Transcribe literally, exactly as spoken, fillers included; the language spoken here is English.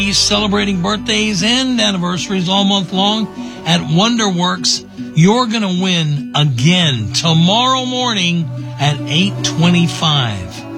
He's celebrating birthdays and anniversaries all month long at WonderWorks. You're going to win again tomorrow morning at eight twenty-five.